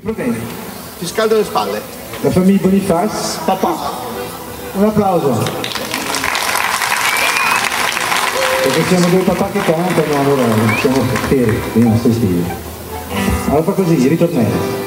Che problemi? Ti scaldo le spalle. La famiglia Boniface? Papà. Un applauso. Perché siamo due papà che cantano, allora siamo fieri, stai stivi. Allora fa così, ritornello.